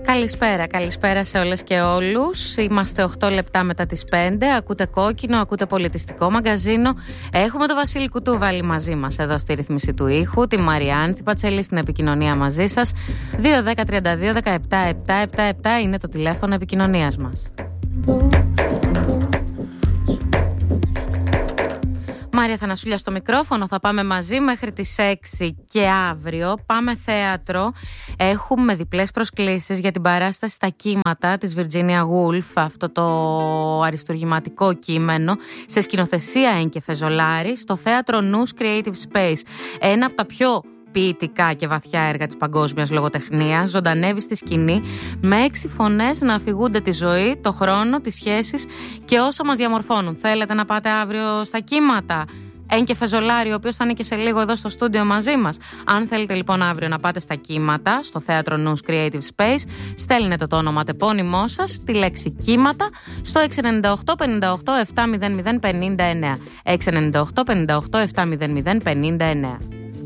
Καλησπέρα σε όλες και όλους. Είμαστε 8 λεπτά μετά τις 5. Ακούτε Κόκκινο, ακούτε Πολιτιστικό Μαγκαζίνο. Έχουμε τον Βασίλη Κουτούβαλη μαζί μας εδώ στη ρύθμιση του ήχου, τη Μαριάννη Πατσελή στην επικοινωνία μαζί σας. 2-10-32-17-777 είναι το τηλέφωνο επικοινωνίας μας. Μάρια Θανασούλια στο μικρόφωνο, θα πάμε μαζί μέχρι τις 6 και αύριο πάμε θέατρο. Έχουμε διπλές προσκλήσεις για την παράσταση «Στα κύματα» της Virginia Woolf, αυτό το αριστουργηματικό κείμενο, σε σκηνοθεσία Ένκε Φεζολάρη, στο θέατρο Νους Creative Space. Ένα από τα πιο ποιητικά και βαθιά έργα της παγκόσμιας λογοτεχνίας, ζωντανεύει στη σκηνή με 6 φωνές να αφηγούνται τη ζωή, το χρόνο, τις σχέσεις και όσα μας διαμορφώνουν. Θέλετε να πάτε αύριο στα κύματα? Ένκε Φεζολάρη, ο οποίος θα είναι και σε λίγο εδώ στο στούντιο μαζί μας. Αν θέλετε λοιπόν αύριο να πάτε στα κύματα, στο θέατρο Νους Creative Space, στέλνετε το όνομα τεπώνυμό σας, τη λέξη κύματα, στο 698 58 700 59. 698 58 700 59.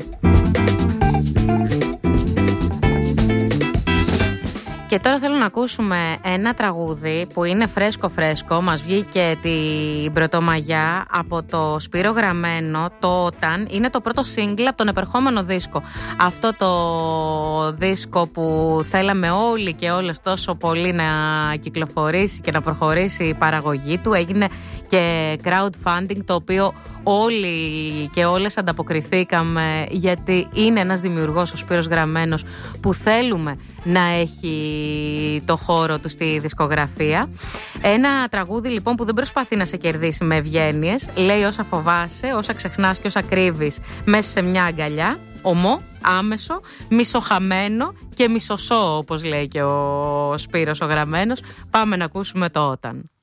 Και τώρα θέλω να ακούσουμε ένα τραγούδι που είναι φρέσκο, μας βγήκε την Πρωτομαγιά από το Σπύρο Γραμμένο, το «Όταν». Είναι το πρώτο single από τον επερχόμενο δίσκο. Αυτό το δίσκο που θέλαμε όλοι και όλες τόσο πολύ να κυκλοφορήσει και να προχωρήσει η παραγωγή του, έγινε και crowdfunding, το οποίο όλοι και όλες ανταποκριθήκαμε, γιατί είναι ένας δημιουργός, ο Σπύρος Γραμμένος, που θέλουμε να έχει το χώρο του στη δισκογραφία. Ένα τραγούδι λοιπόν που δεν προσπαθεί να σε κερδίσει με ευγένειες. Λέει όσα φοβάσαι, όσα ξεχνάς και όσα κρύβεις μέσα σε μια αγκαλιά. Ομό, άμεσο, μισοχαμένο και μισοσό, όπως λέει και ο Σπύρος ο Γραμμένος. Πάμε να ακούσουμε το «Όταν».